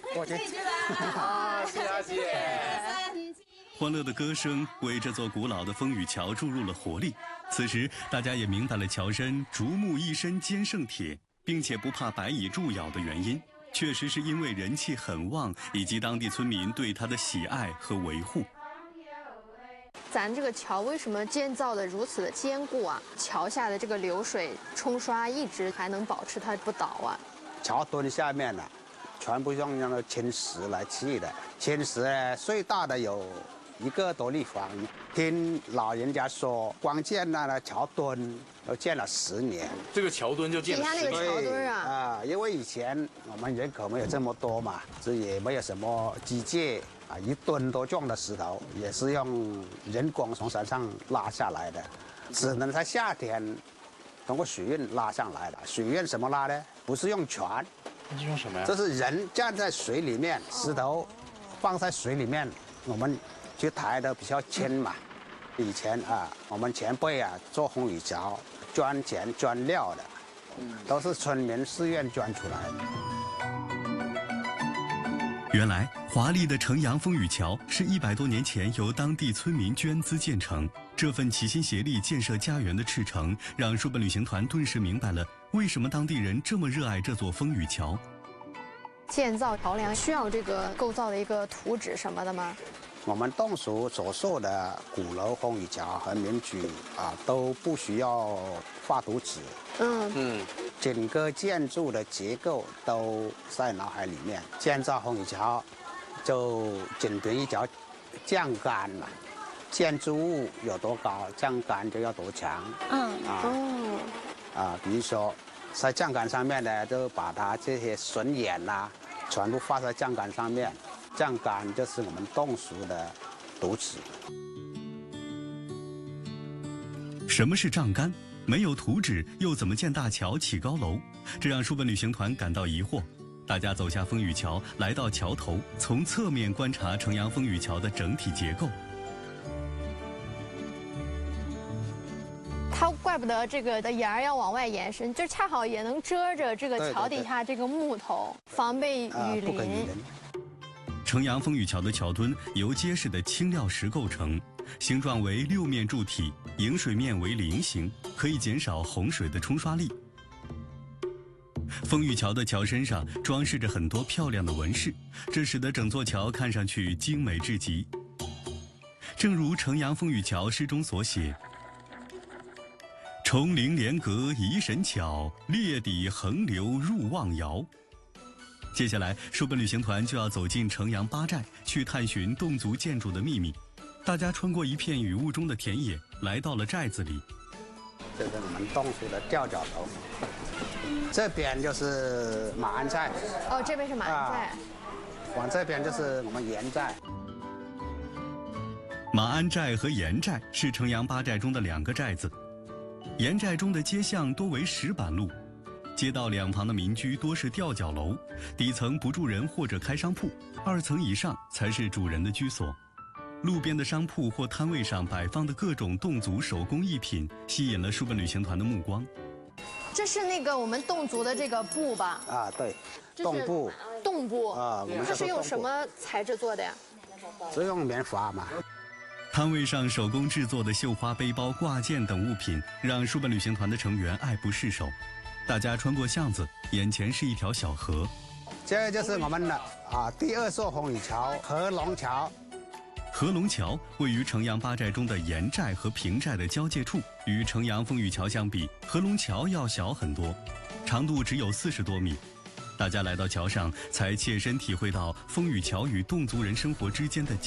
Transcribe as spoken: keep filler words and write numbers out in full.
过去。 好，谢谢。 欢乐的歌声为这座古老的风雨桥注入了活力。此时，大家也明白了桥身竹木一身坚胜铁，并且不怕白蚁蛀咬的原因，确实是因为人气很旺，以及当地村民对它的喜爱和维护。 咱这个桥为什么建造的如此的坚固啊？桥下的这个流水冲刷一直还能保持它不倒啊？ 桥墩下面呢，全部用那个青石来砌的，青石呢最大的有一个多立方。听老人家说，光建那个桥墩都建了十年。 这个桥墩就建了十年。 底下那个桥墩啊， 啊，因为以前我们人口没有这么多嘛，这也没有什么机械啊，一吨多重的石头也是用人工从山上拉下来的，只能在夏天通过水运拉上来的。水运怎么拉呢？不是用船， 那是用什么呀？ 这是人站在水里面，石头放在水里面，我们去抬的比较轻嘛。以前啊，我们前辈啊做风雨桥，捐钱捐料的，都是村民自愿捐出来的。 原来，华丽的城阳风雨桥是一百多年前由当地村民捐资建成。这份齐心协力建设家园的赤诚，让书本旅行团顿时明白了为什么当地人这么热爱这座风雨桥。 建造桥梁需要这个构造的一个图纸什么的吗？ 我们侗族所受的鼓楼风雨桥和民居啊，都不需要画图纸。 嗯嗯， 整个建筑的结构都在脑海里面。建造风雨桥，就仅凭一条降杆嘛。建筑物有多高，降杆就要多强。 嗯啊哦啊，比如说在降杆上面呢，就把它这些笋眼呐、全部画在降杆上面。降杆就是我们侗族的图纸。 什么是丈杆？没有图纸，又怎么建大桥、起高楼？这让书本旅行团感到疑惑。大家走下风雨桥，来到桥头，从侧面观察城阳风雨桥的整体结构。 它怪不得这个的沿儿要往外延伸，就恰好也能遮着这个对对桥底下这个木头，防备啊， 雨淋。 不可雨淋。 城阳风雨桥的桥墩由结实的轻料石构成，形状为六面柱体，迎水面为菱形，可以减少洪水的冲刷力。风雨桥的桥身上装饰着很多漂亮的纹饰，这使得整座桥看上去精美至极。正如城阳风雨桥诗中所写：“重陵连阁疑神巧，裂底横流入望窑。”接下来，书本旅行团就要走进城阳八寨，去探寻侗族建筑的秘密。大家穿过一片雨雾中的田野，来到了寨子里。 这是我们侗族的吊脚楼，这边就是马鞍寨。 哦，这边是马鞍寨。 啊，往这边就是我们盐寨。 马鞍寨和盐寨是城阳八寨中的两个寨子。盐寨中的街巷多为石板路。街道两旁的民居多是吊脚楼，底层不住人或者开商铺，二层以上才是主人的居所。路边的商铺或摊位上摆放的各种侗族手工艺品，吸引了书本旅行团的目光。 这是那个我们侗族的这个布吧？ 啊，对， 这是侗布侗布啊，我们它是用叫做侗布什么材质做的呀？ 是用棉花嘛。 摊位上手工制作的绣花背包、挂件等物品，让书本旅行团的成员爱不释手。大家穿过巷子，眼前是一条小河。 这就是我们的啊第二座风雨桥——合龙桥。 合龙桥位于城阳八寨中的盐寨和平寨的交界处，与城阳风雨桥相比，合龙桥要小很多，长度只有四十多米。大家来到桥上，才切身体会到风雨桥与侗族人生活之间的